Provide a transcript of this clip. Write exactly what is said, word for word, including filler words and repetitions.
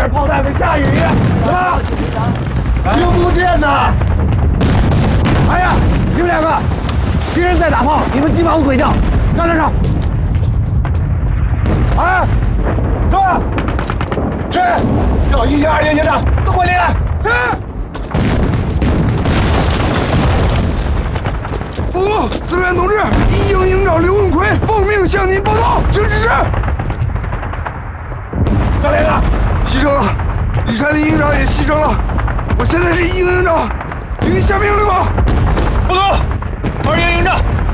着炮弹，得下雨，什么？听不见呐！哎呀，你们两个，敌人在打炮，你们急忙鬼叫，上上上！哎，是吧？去，叫一营二营营长都给我进来！是。 报告，司令员同志，一营营长刘文奎奉命向您报告，请指示。 赵连呢？ 牺牲了，李山林营长也牺牲了。我现在是一营营长，请您下命令吧。 报告，二营营长，